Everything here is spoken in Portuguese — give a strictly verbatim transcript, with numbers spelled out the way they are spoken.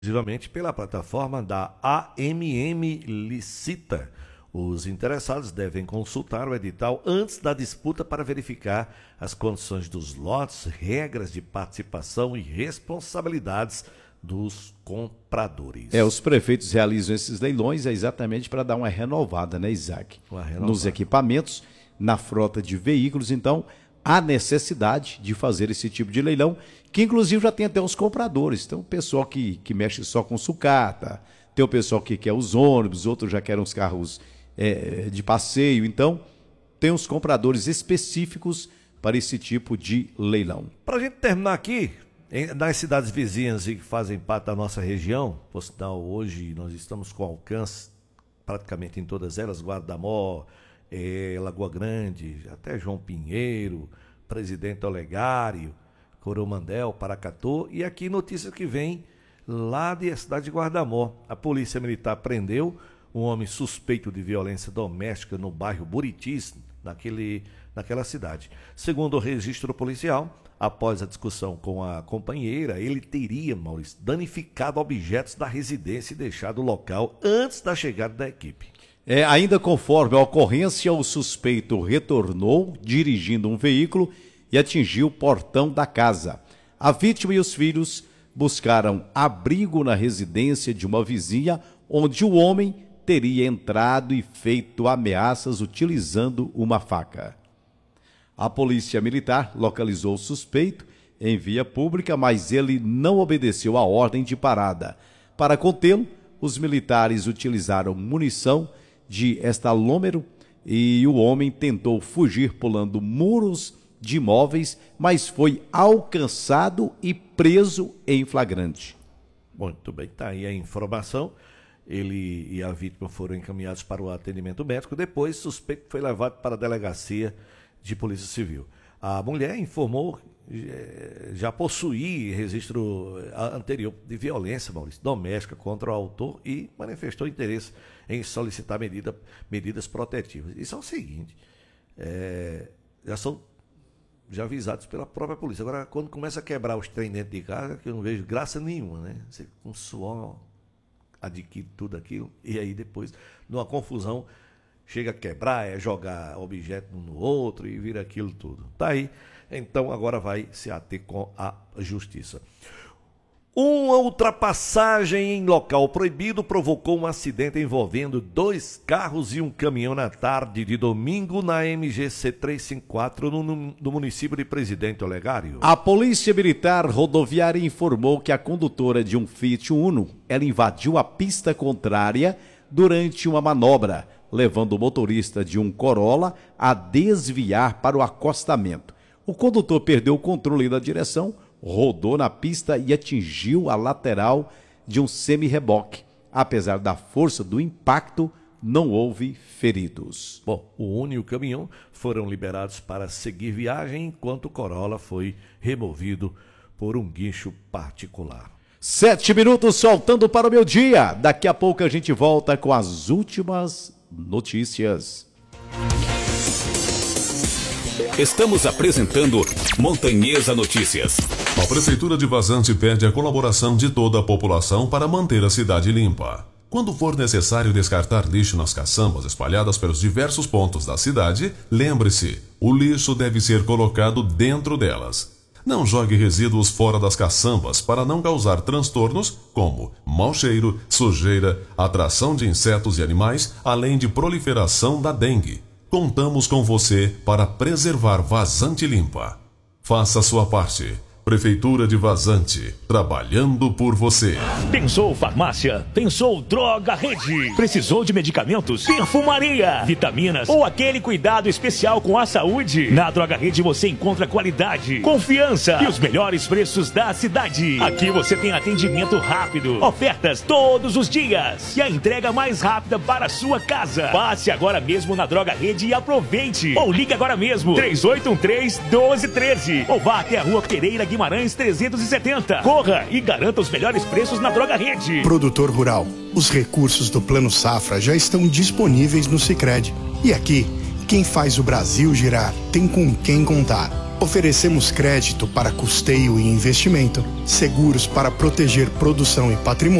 exclusivamente pela plataforma da A M M Licita. Os interessados devem consultar o edital antes da disputa para verificar as condições dos lotes, regras de participação e responsabilidades dos compradores. É, os prefeitos realizam esses leilões é exatamente para dar uma renovada, né, Isaac? Uma renovada. Nos equipamentos, na frota de veículos, então há necessidade de fazer esse tipo de leilão, que inclusive já tem até os compradores. Então o pessoal que, que mexe só com sucata, tem o pessoal que quer os ônibus, outros já querem os carros é, de passeio. Então tem os compradores específicos para esse tipo de leilão. Para a gente terminar aqui, em, nas cidades vizinhas e que fazem parte da nossa região, por sinal, hoje nós estamos com alcance praticamente em todas elas, Guarda-Mó, é, Lagoa Grande, até João Pinheiro, Presidente Olegário, Coromandel, Paracatu, e aqui notícia que vem lá da cidade de Guarda-Mó. A Polícia Militar prendeu um homem suspeito de violência doméstica no bairro Buritis, naquele, naquela cidade. Segundo o registro policial, após a discussão com a companheira, ele teria, Maurício, danificado objetos da residência e deixado o local antes da chegada da equipe. É, ainda conforme a ocorrência, o suspeito retornou dirigindo um veículo e atingiu o portão da casa. A vítima e os filhos buscaram abrigo na residência de uma vizinha, onde o homem teria entrado e feito ameaças utilizando uma faca. A polícia militar localizou o suspeito em via pública, mas ele não obedeceu a ordem de parada. Para contê-lo, os militares utilizaram munição de estalômero e o homem tentou fugir pulando muros de imóveis, mas foi alcançado e preso em flagrante. Muito bem, está aí a informação. Ele e a vítima foram encaminhados para o atendimento médico. Depois, o suspeito foi levado para a delegacia de Polícia Civil. A mulher informou já possuir registro anterior de violência, Maurício, doméstica contra o autor e manifestou interesse em solicitar medida, medidas protetivas. Isso é o seguinte, é, já são já avisados pela própria polícia. Agora, quando começa a quebrar os trem dentro de casa, que eu não vejo graça nenhuma, né? Você com suor adquire tudo aquilo e aí depois, numa confusão, chega a quebrar, é jogar objeto um no outro e vira aquilo tudo. Tá aí. Então agora vai se ater com a justiça. Uma ultrapassagem em local proibido provocou um acidente envolvendo dois carros e um caminhão na tarde de domingo na M G C trezentos e cinquenta e quatro no, no município de Presidente Olegário. A Polícia Militar Rodoviária informou que a condutora de um Fiat Uno, ela invadiu a pista contrária durante uma manobra, levando o motorista de um Corolla a desviar para o acostamento. O condutor perdeu o controle da direção, rodou na pista e atingiu a lateral de um semi-reboque. Apesar da força do impacto, não houve feridos. Bom, o Uno e o caminhão foram liberados para seguir viagem, enquanto o Corolla foi removido por um guincho particular. Sete minutos soltando para o meu dia. Daqui a pouco a gente volta com as últimas notícias. Estamos apresentando Montanhesa Notícias. A Prefeitura de Vazante pede a colaboração de toda a população para manter a cidade limpa. Quando for necessário descartar lixo nas caçambas espalhadas pelos diversos pontos da cidade, lembre-se, o lixo deve ser colocado dentro delas. Não jogue resíduos fora das caçambas para não causar transtornos como mau cheiro, sujeira, atração de insetos e animais, além de proliferação da dengue. Contamos com você para preservar Vazante limpa. Faça a sua parte. Prefeitura de Vazante, trabalhando por você. Pensou farmácia? Pensou Droga Rede? Precisou de medicamentos? Perfumaria, vitaminas ou aquele cuidado especial com a saúde? Na Droga Rede você encontra qualidade, confiança e os melhores preços da cidade. Aqui você tem atendimento rápido, ofertas todos os dias e a entrega mais rápida para a sua casa. Passe agora mesmo na Droga Rede e aproveite. Ou ligue agora mesmo, três oito um três, um dois um três ou vá até a Rua Pereira Guimarães trezentos e setenta. Corra e garanta os melhores preços na Droga Rede. Produtor rural, os recursos do Plano Safra já estão disponíveis no Sicredi. E aqui, quem faz o Brasil girar tem com quem contar. Oferecemos crédito para custeio e investimento, seguros para proteger produção e patrimônio,